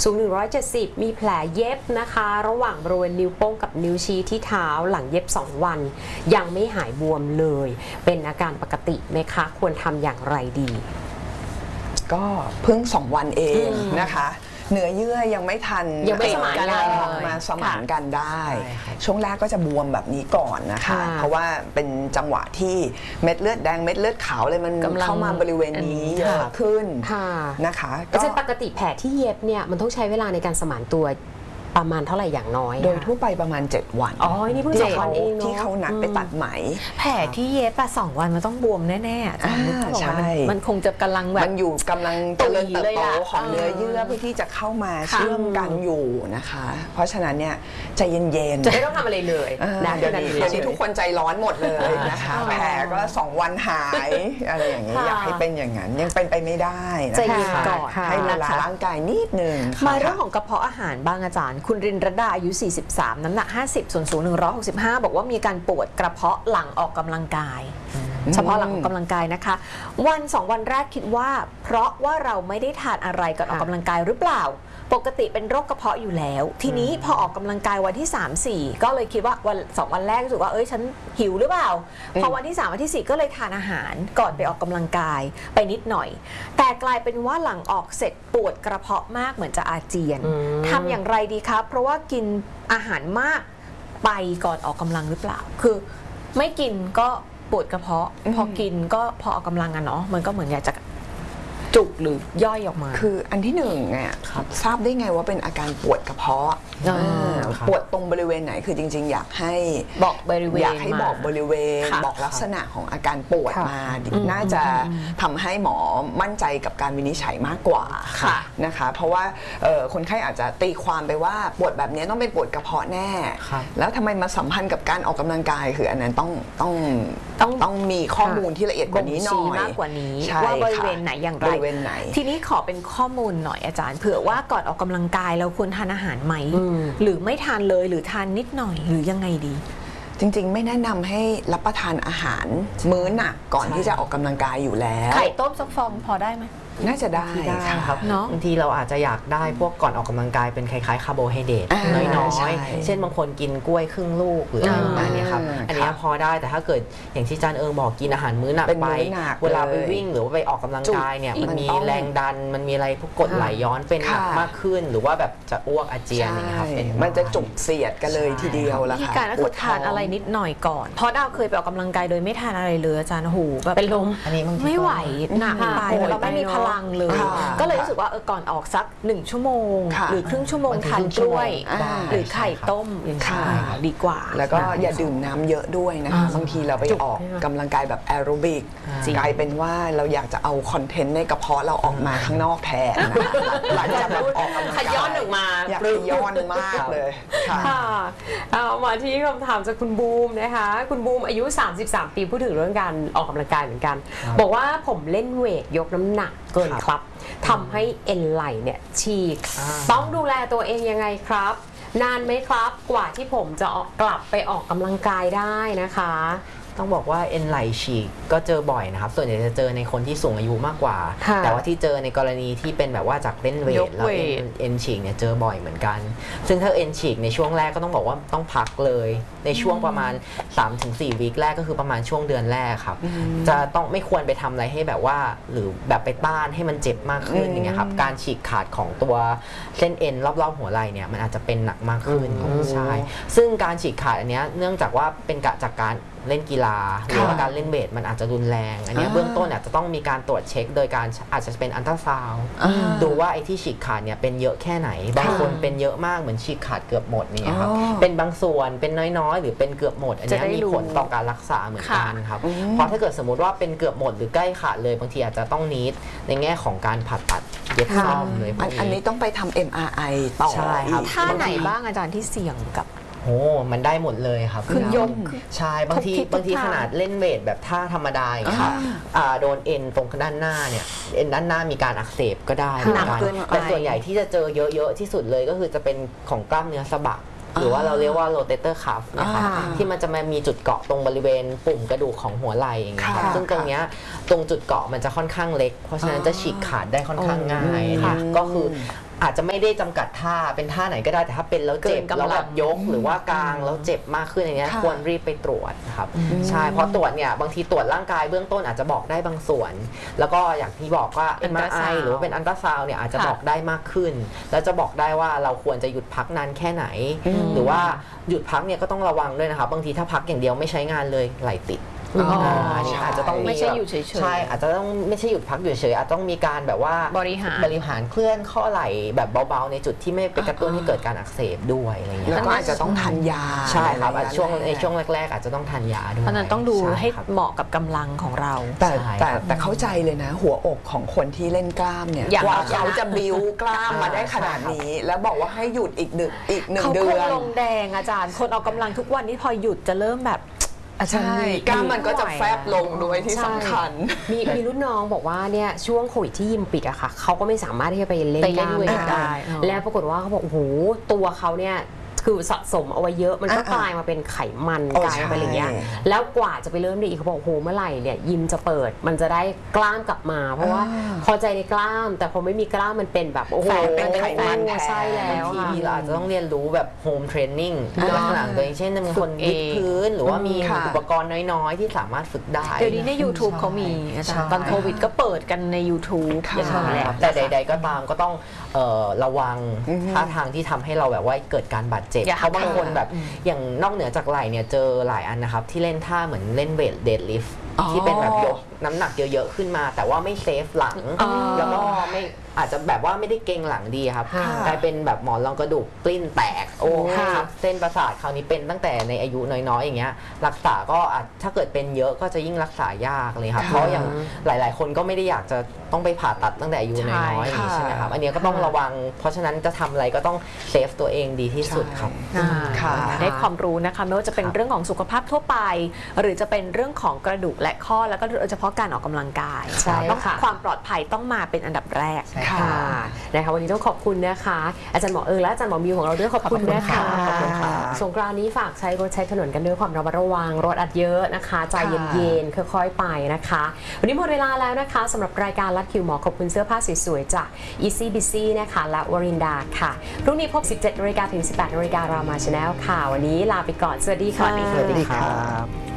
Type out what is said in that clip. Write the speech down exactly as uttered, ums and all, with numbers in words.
สูงหนึ่งร้อยเจ็ดสิบมีแผลเย็บนะคะระหว่างบริเวณนิ้วโป้งกับนิ้วชี้ที่เท้าหลังเย็บสองวันยังไม่หายบวมเลยเป็นอาการปกติไหมคะควรทำอย่างไรดีก็เพิ่งสองวันเองนะคะเนื้อเยื่อยังไม่ทันยังไม่สมานกันเลยมาสมานกันได้ช่วงแรกก็จะบวมแบบนี้ก่อนนะคะเพราะว่าเป็นจังหวะที่เม็ดเลือดแดงเม็ดเลือดขาวเลยมันเข้ามาบริเวณนี้เยอะขึ้นนะคะก็ปกติแผลที่เย็บเนี่ยมันต้องใช้เวลาในการสมานตัวประมาณเท่าไหร่อย่างน้อยโดยทั่วไปประมาณเจ็ดวันอ๋อนี่เพิ่งสองวันเองเนาะที่เขานัดไปตัดไหมแผลที่เย็บไปสองวันมันต้องบวมแน่ๆใช่มันคงจะกำลังแบบมันอยู่กำลังเจริญเติบโตของเนื้อเยื่อเพื่อที่จะเข้ามาเชื่อมกันอยู่นะคะเพราะฉะนั้นเนี่ยใจเย็นๆไม่ต้องทำอะไรเลยนะเดี๋ยวนี้ทุกคนใจร้อนหมดเลยนะคะแผลก็สองวันหายอะไรอย่างนี้อยากให้เป็นอย่างนั้นยังเป็นไปไม่ได้ใจเย็นก่อนให้เวลาร่างกายนิดนึงมาเรื่องของกระเพาะอาหารบ้างอาจารย์คุณรินรดาอายุสี่สิบสามน้ำหนักห้าสิบส่วนสูงหนึ่งร้อยหกสิบห้าบอกว่ามีการปวดกระเพาะหลังออกกำลังกายเฉพาะหลังออกกำลังกายนะคะวันสองวันแรกคิดว่าเพราะว่าเราไม่ได้ทานอะไรก่อนออกกำลังกายหรือเปล่าปกติเป็นโรคกระเพาะอยู่แล้วทีนี้พอออกกำลังกายวันที่ สาม สี่ ก็เลยคิดว่าวันสองวันแรกรู้สึกว่าเอ้ยฉันหิวหรือเปล่าพอวันที่สามวันที่สี่ก็เลยทานอาหารก่อนไปออกกำลังกายไปนิดหน่อยแต่กลายเป็นว่าหลังออกเสร็จปวดกระเพาะมากเหมือนจะอาเจียนทำอย่างไรดีครับเพราะว่ากินอาหารมากไปก่อนออกกำลังหรือเปล่าคือไม่กินก็ปวดกระเพาะพอกินก็พอออกกำลังอะเนาะมันก็เหมือนอยากจะจุกหรือย่อยออกมาคืออันที่หนึ่งเนี่ยทราบได้ไงว่าเป็นอาการปวดกระเพาะปวดตรงบริเวณไหนคือจริงๆอยากให้บอกบริเวณอยากให้บอกบริเวณบอกลักษณะของอาการปวดมาน่าจะทำให้หมอมั่นใจกับการวินิจฉัยมากกว่านะคะเพราะว่าคนไข้อาจจะตีความไปว่าปวดแบบนี้ต้องเป็นปวดกระเพาะแน่แล้วทำไมมาสัมพันธ์กับการออกกำลังกายคืออันนั้นต้องต้องต้องต้องมีข้อมูลที่ละเอียดกว่านี้หน่อยมากกว่านี้ว่าบริเวณไหนอย่างไรทีนี้ขอเป็นข้อมูลหน่อยอาจารย์เผื่อว่าก่อนออกกำลังกายเราควรทานอาหารไหมหรือไม่ทานเลยหรือทานนิดหน่อยหรือยังไงดีจริงๆไม่แนะนำให้รับประทานอาหารมื้อหนักก่อนที่จะออกกำลังกายอยู่แล้วไข่ต้มสักฟองพอได้ไหมน่าจะได้ครับบางทีเราอาจจะอยากได้พวกก่อนออกกำลังกายเป็นคล้ายๆคาร์โบไฮเดรตน้อยๆเช่นบางคนกินกล้วยครึ่งลูกหรืออะไรประมาณนี้ครับอันนี้พอได้แต่ถ้าเกิดอย่างที่อาจารย์เอิงบอกกินอาหารมื้อหนักไปเวลาไปวิ่งหรือว่าไปออกกำลังกายเนี่ยมันมีแรงดันมันมีอะไรพวกกรดไหลย้อนเป็นหนักมากขึ้นหรือว่าแบบจะอ้วกอาเจียนอย่างเงี้ยครับมันจะจุกเสียดกันเลยทีเดียวละค่ะวิธีการก็คือทานอะไรนิดหน่อยก่อนเพราะดาวเคยไปออกกำลังกายโดยไม่ทานอะไรเลยอาจารย์หูแบบเป็นลมอันนี้ไม่ไหวหนักไปเราไม่มีพลังเลยก็เลยรู้สึกว่าเออก่อนออกสักหนึ่งชั่วโมงหรือครึ่งชั่วโมงทานกล้วยหรือไข่ต้มอย่างนี้ดีกว่าแล้วก็อย่าดื่มน้ำเยอะด้วยนะคะบางทีเราไปออกกำลังกายแบบแอโรบิกกลายเป็นว่าเราอยากจะเอาคอนเทนต์ในกระเพาะเราออกมาข้างนอกแทนหลังจากแบบออกกำลังกายขย้อนออกมาอยากขย้อนมากเลยค่ะเอามาที่คำถามจากคุณบูมนะคะคุณบูมอายุสามสิบสามปีพูดถึงเรื่องการออกกำลังกายเหมือนกันบอกว่าผมเล่นเวทยกน้ำหนักเกินครับทำให้เอ็นไหล่เนี่ยฉีกต้องดูแลตัวเองยังไงครับนานไหมครับกว่าที่ผมจะกลับไปออกกำลังกายได้นะคะต้องบอกว่าเอ็นไหล่ฉีกก็เจอบ่อยนะครับส่วนใหญ่จะเจอในคนที่สูงอายุมากกว่าแต่ว่าที่เจอในกรณีที่เป็นแบบว่าจากเล่นเวทแล้วเอ็นฉีกเนี่ยเจอบ่อยเหมือนกันซึ่งถ้าเอ็นฉีกในช่วงแรกก็ต้องบอกว่าต้องพักเลยในช่วงประมาณ สามถึงสี่ วีคแรกก็คือประมาณช่วงเดือนแรกครับจะต้องไม่ควรไปทำอะไรให้แบบว่าหรือแบบไปต้านให้มันเจ็บมากขึ้นอย่างเงี้ยครับการฉีกขาดของตัวเส้นเอ็นรอบๆหัวไหล่เนี่ยมันอาจจะเป็นหนักมากขึ้นใช่ซึ่งการฉีกขาดอันเนี้ยเนื่องจากว่าเป็นกะจากการเล่นกีฬาหรือว่าการเล่นเวทมันอาจจะรุนแรงอันนี้เบื้องต้นอาจจะต้องมีการตรวจเช็คโดยการอาจจะเป็นอัลตราซาวด์ดูว่าไอ้ที่ฉีกขาดเนี่ยเป็นเยอะแค่ไหนบางคนเป็นเยอะมากเหมือนฉีกขาดเกือบหมดนี่ครับเป็นบางส่วนเป็นน้อยๆหรือเป็นเกือบหมดอันนี้มีผลต่อการรักษาเหมือนกันครับเพราะถ้าเกิดสมมติว่าเป็นเกือบหมดหรือใกล้ขาดเลยบางทีอาจจะต้องนิดในแง่ของการผ่าตัดเย็บซ่อมเลยอันนี้ต้องไปทำ เอ็ม อาร์ ไอ ต่อใช่ครับท่าไหนบ้างอาจารย์ที่เสี่ยงกับโอ้มันได้หมดเลยครับคือยกใช่บางทีบางทีขนาดเล่นเวทแบบท่าธรรมดาอย่างเงี้ยโดนเอ็นตรงด้านหน้าเนี่ยเอ็นด้านหน้ามีการอักเสบก็ได้เหมือนกันแต่ส่วนใหญ่ที่จะเจอเยอะๆที่สุดเลยก็คือจะเป็นของกล้ามเนื้อสะบักหรือว่าเราเรียกว่า rotator cuff นะคะที่มันจะมามีจุดเกาะตรงบริเวณปุ่มกระดูกของหัวไหล่อย่างเงี้ยซึ่งตรงเนี้ยตรงจุดเกาะมันจะค่อนข้างเล็กเพราะฉะนั้นจะฉีกขาดได้ค่อนข้างง่ายก็คืออาจจะไม่ได้จำกัดท่าเป็นท่าไหนก็ได้แต่ถ้าเป็นแล้วเจ็บแล้วแบบยกหรือว่ากางแล้วเจ็บมากขึ้นอย่างเงี้ยควรรีบไปตรวจนะครับใช่เพราะตรวจเนี่ยบางทีตรวจร่างกายเบื้องต้นอาจจะบอกได้บางส่วน แล้วก็อย่างที่บอกว่า เอ็ม อาร์ ไอ หรือว่าเป็นอัลตราซาวน์เนี่ยอาจจะบอกได้มากขึ้นแล้วจะบอกได้ว่าเราควรจะหยุดพักนานแค่ไหนหรือว่าหยุดพักเนี่ยก็ต้องระวังด้วยนะครับบางทีถ้าพักอย่างเดียวไม่ใช้งานเลยไหลติดอันนี้อาจจะต้องไม่ใช่อยู่เฉยๆใช่อาจจะต้องไม่ใช่หยุดพักอยู่เฉยอาจต้องมีการแบบว่าบริหารบริหารเคลื่อนข้อไหล่แบบเบาๆในจุดที่ไม่ไปกระตุ้นให้เกิดการอักเสบด้วยอะไรเงี้ยแล้วก็อาจจะต้องทานยาใช่ครับช่วงในช่วงแรกๆอาจจะต้องทานยาด้วยเพราะนั้นต้องดูให้ช่ครับเหมาะกับกำลังของเราแต่แต่แต่เข้าใจเลยนะหัวอกของคนที่เล่นกล้ามเนี่ยอยากกว่าเขาจะบิวกล้ามมาได้ขนาดนี้ แล้วบอกว่าให้หยุดอีกหนึ่งอีกหนึ่งเขาเดืคอง นลงแดงอาจารย์คนออกกำลังทุกวันนี้พอหยุดจะเริ่มแบบอาจารย์ใช่กล้ามมันก็จะแฟบลงด้วยที่สำคัญมีมีรุ่นน้องบอกว่าเนี่ยช่วงโควิดที่ยิมปิดอะค่ะเขาก็ไม่สามารถที่จะไปเล่นไปกเล่นล้ามเวทได้แล้วปรากฏว่าเขาบอกโอ้โหตัวเขาเนี่ยคือสะสมเอาไว้เยอะมันก็กลายมาเป็นไขมันโอ้กลายมาเป็นอะไรเงี้ยใช่แล้วกว่าจะไปเริ่มได้อีกเขาบอกโอ้โหเมื่อไหร่เนี่ยยิมจะเปิดมันจะได้กล้ามกลับมา เพราะว่าพอใจในกล้ามแต่พอไม่มีกล้ามมันเป็นแบบโอ้โหแฝงเป็นไขมันแทนใช่แล้วบางทีค่ะเราอาจจะต้องเรียนรู้แบบโฮมเทรนนิ่งลักษณะตัวเองเช่นบางคนฝึวิกดเองพื้นหรือว่ามีค่ะอุปกรณ์น้อยๆ ที่สามารถฝึกได้เดี๋ยวนี้ใน YouTube เขามีอาจารย์ตอนโควิดก็เปิดกันใน YouTube ค่ะอย่างนั้นแหละแต่ใด ๆ ก็ตามก็ต้องเอ่อระวังท่าทางที่ทำให้เราแบบว่าเกิดการบาดเจ็บอย่าเพราะบางคนค่ะแบบอย่างนอกเหนือจากไหล่เนี่ยเจอหลายอันนะครับที่เล่นท่าเหมือนเล่นเวทเดดลิฟต์ที่เป็นแบบยกน้ำหนักเยอะๆขึ้นมา แต่ว่าไม่เซฟหลังอ๋อแล้วก็ไม่อาจจะแบบว่าไม่ได้เกรงหลังดีครับค่ะกลายเป็นแบบหมอนรองกระดูกปลิ้นแตกโอ้ค่ะครับเส้นประสาทคราวนี้เป็นตั้งแต่ในอายุน้อยๆอย่างเงี้ยรักษาก็อาจถ้าเกิดเป็นเยอะก็จะยิ่งรักษายากเลยครับเพราะอย่างหลายๆ คนก็ไม่ได้อยากจะต้องไปผ่าตัดตั้งแต่อายุน้อยๆอย่างนี้ใช่ไหมครับอันนี้ก็ต้องระวัง เพราะฉะนั้นจะทำอะไรก็ต้องเซฟตัวเองดีที่สุดครับอ่าค่ะได้ความรู้นะคะไม่ว่าจะเป็นเรื่องของสุขภาพทั่วไป หรือจะเป็นเรื่องของกระดูกและข้อแล้วก็โดยเฉพาะการออกกำลังกายใช่ต้องค่ะความปลอดภัยต้องมาเป็นอันดับแรกค่ะนะคะวันนี้ต้องขอบคุณนะคะ อาจารย์หมอเอิงและอาจารย์หมอมิวของเราด้วยขอบคุณนะคะขอบคุณค่ะสงกรานต์นี้ฝากใช้รถใช้ถนนกันด้วยความระมัดระวังรถอัดเยอะนะคะใจเย็นๆค่อยๆไปนะคะวันนี้หมดเวลาแล้วนะคะสำหรับรายการลัดคิวหมอขอบคุณเสื้อผ้าสวยๆจาก Easy Busy นะคะและวรินดาค่ะพรุ่งนี้พบ สิบเจ็ดนาฬิกาถึง สิบแปดนาฬิการามาชาแนลค่ะวันนี้ลาไปก่อนสวัสดีค่ะสวัสดีค่ะสวัสดีครับ